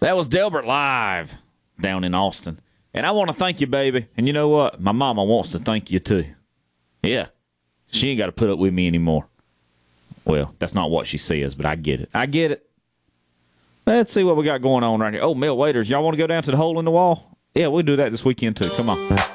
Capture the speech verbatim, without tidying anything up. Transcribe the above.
That was Delbert live down in Austin. And I want to thank you, baby. And you know what? My mama wants to thank you, too. Yeah. She ain't got to put up with me anymore. Well, that's not what she says, but I get it. I get it. Let's see what we got going on right here. Oh, Mel Waiters, y'all want to go down to the hole in the wall? Yeah, we'll do that this weekend, too. Come on.